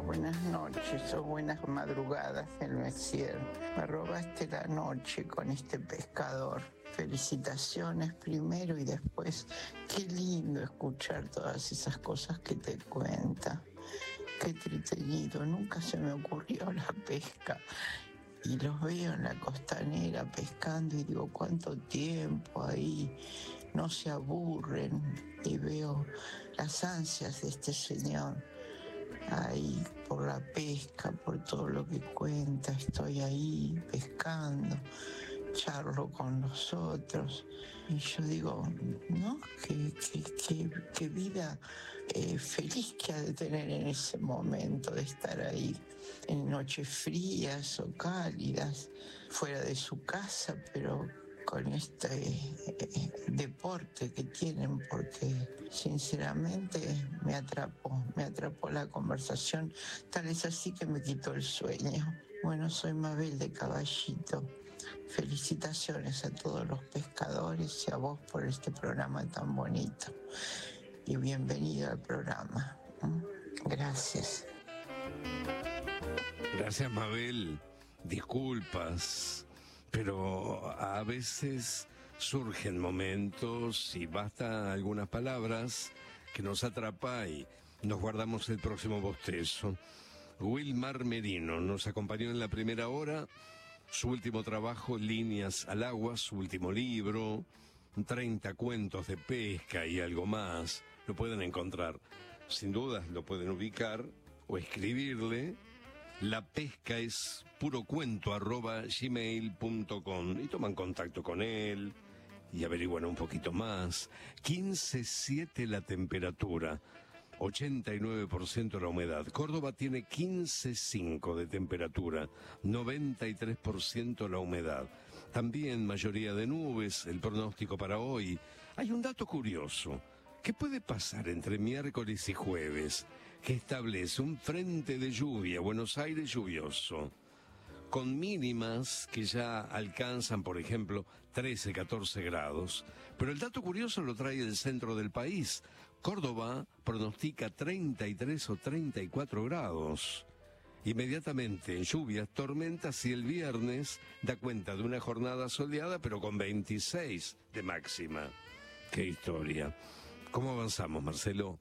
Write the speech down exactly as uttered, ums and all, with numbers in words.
buenas noches o buenas madrugadas del Messier. Me robaste la noche con este pescador. Felicitaciones primero y después. Qué lindo escuchar todas esas cosas que te cuenta. Qué entretenido, nunca se me ocurrió la pesca. Y los veo en la costanera pescando y digo, ¿cuánto tiempo ahí? No se aburren. Y veo las ansias de este señor ahí por la pesca, por todo lo que cuenta. Estoy ahí pescando, charlo con los otros y yo digo, ¿no? Qué, qué, qué, qué vida eh, feliz que ha de tener en ese momento de estar ahí en noches frías o cálidas, fuera de su casa, pero con este eh, deporte que tienen, porque sinceramente me atrapó, me atrapó la conversación, tal es así que me quitó el sueño. Bueno, soy Mabel de Caballito. Felicitaciones a todos los pescadores y a vos por este programa tan bonito. Y bienvenido al programa. Gracias. Gracias, Mabel. Disculpas, pero a veces surgen momentos y basta algunas palabras que nos atrapa y nos guardamos el próximo bostezo. Wilmar Merino nos acompañó en la primera hora. Su último trabajo, Líneas al agua, su último libro, treinta cuentos de pesca y algo más, lo pueden encontrar. Sin dudas lo pueden ubicar o escribirle. La pesca es puro cuento arroba gmail punto com y toman contacto con él y averiguan un poquito más. quince siete la temperatura, ochenta y nueve por ciento la humedad. Córdoba tiene quince cinco de temperatura, noventa y tres por ciento la humedad. También mayoría de nubes, el pronóstico para hoy. Hay un dato curioso. ¿Qué puede pasar entre miércoles y jueves? Que establece un frente de lluvia, Buenos Aires lluvioso, con mínimas que ya alcanzan, por ejemplo, trece, catorce grados. Pero el dato curioso lo trae el centro del país. Córdoba pronostica treinta y tres o treinta y cuatro grados. Inmediatamente lluvias, tormentas y el viernes da cuenta de una jornada soleada pero con veintiséis de máxima. ¡Qué historia! ¿Cómo avanzamos, Marcelo?